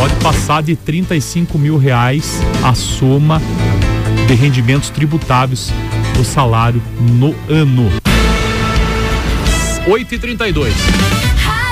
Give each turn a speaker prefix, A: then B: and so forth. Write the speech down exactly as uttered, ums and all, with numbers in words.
A: pode passar de trinta e cinco mil reais a soma de rendimentos tributáveis do salário no ano. oito e trinta e dois.